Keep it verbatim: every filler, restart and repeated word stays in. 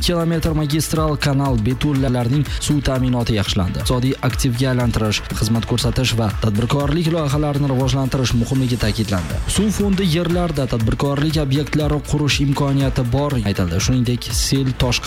kilometr magistral kanal betonlarining suv ta'minoti yaxshilandi. Iqtisodiy aktivga aylantirish, xizmat ko'rsatish va tadbirkorlik loyihalarini rivojlantirish muhimligi ta'kidlandi. Suv fondi yerlarda tadbirkorlik obyektlari qurish imkoniyati bor aytildi. Shuningdek, sel toshqin